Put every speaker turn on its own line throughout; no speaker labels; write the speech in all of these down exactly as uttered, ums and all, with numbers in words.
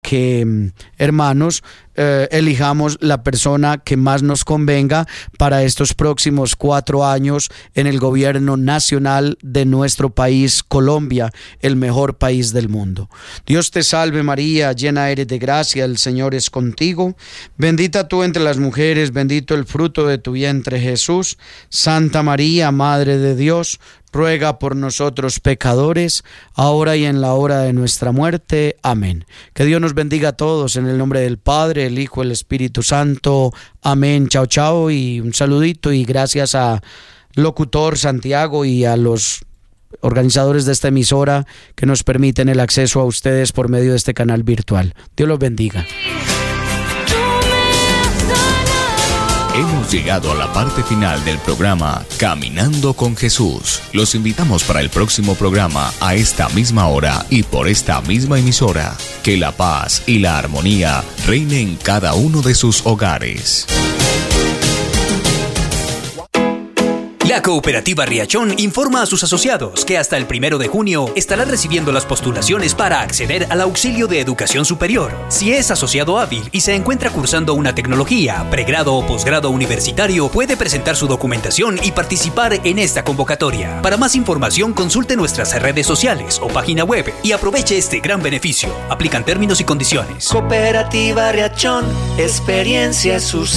que, hermanos, eh, elijamos la persona que más nos convenga para estos próximos cuatro años en el gobierno nacional de nuestro país, Colombia, el mejor país del mundo. Dios te salve María, llena eres de gracia, el Señor es contigo. Bendita tú entre las mujeres, bendito el fruto de tu vientre Jesús. Santa María, Madre de Dios, ruega por nosotros pecadores, ahora y en la hora de nuestra muerte. Amén. Que Dios nos bendiga a todos en el nombre del Padre, el Hijo, el Espíritu Santo. Amén. Chao, chao, y un saludito y gracias a Locutor Santiago y a los organizadores de esta emisora que nos permiten el acceso a ustedes por medio de este canal virtual. Dios los bendiga.
Hemos llegado a la parte final del programa Caminando con Jesús. Los invitamos para el próximo programa a esta misma hora y por esta misma emisora. Que la paz y la armonía reine en cada uno de sus hogares.
La Cooperativa Riachón informa a sus asociados que hasta el primero de junio estará recibiendo las postulaciones para acceder al auxilio de educación superior. Si es asociado hábil y se encuentra cursando una tecnología, pregrado o posgrado universitario, puede presentar su documentación y participar en esta convocatoria. Para más información, consulte nuestras redes sociales o página web y aproveche este gran beneficio. Aplican términos y condiciones.
Cooperativa Riachón, experiencia es su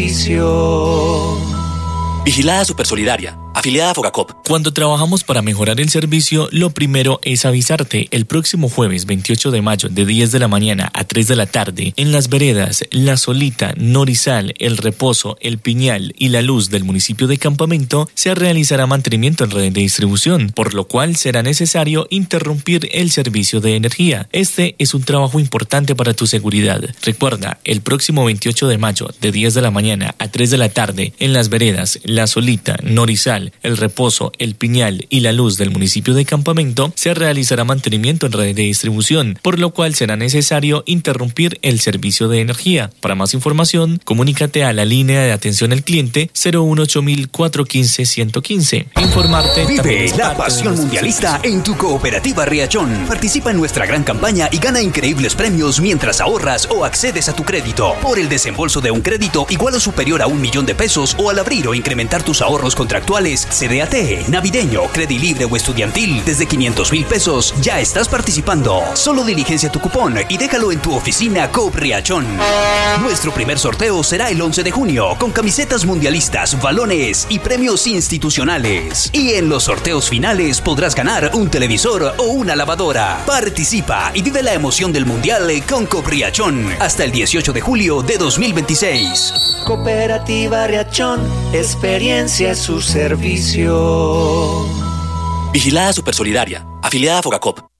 servicio.
Vigilada Supersolidaria, afiliada a Fogacop.
Cuando trabajamos para mejorar el servicio, lo primero es avisarte. El próximo jueves veintiocho de mayo, de diez de la mañana a tres de la tarde, en Las Veredas, La Solita, Norizal, El Reposo, El Piñal y La Luz del municipio de Campamento, se realizará mantenimiento en red de distribución, por lo cual será necesario interrumpir el servicio de energía. Este es un trabajo importante para tu seguridad. Recuerda, el próximo veintiocho de mayo, de diez de la mañana a tres de la tarde, en Las Veredas, La Solita, Norizal, El Reposo, El Piñal y La Luz del municipio de Campamento, se realizará mantenimiento en red de distribución, por lo cual será necesario interrumpir el servicio de energía. Para más información, comunícate a la línea de atención al cliente cero uno ocho mil cuatrocientos quince ciento quince. Informarte.
Vive la pasión mundialista en tu Cooperativa Riachón. Participa en nuestra gran campaña y gana increíbles premios mientras ahorras o accedes a tu crédito. Por el desembolso de un crédito igual o superior a un millón de pesos o al abrir o incrementar tus ahorros contractuales, C D A T, navideño, Credilibre o estudiantil desde quinientos mil pesos, ya estás participando. Solo diligencia tu cupón y déjalo en tu oficina Coop Riachón. Nuestro primer sorteo será el once de junio con camisetas mundialistas, balones y premios institucionales. Y en los sorteos finales podrás ganar un televisor o una lavadora. Participa y vive la emoción del mundial con Coop Riachón hasta el dieciocho de julio de dos mil veintiséis.
Cooperativa Riachón, experiencia es su servicio.
Vigilada Supersolidaria, afiliada a Fogacop.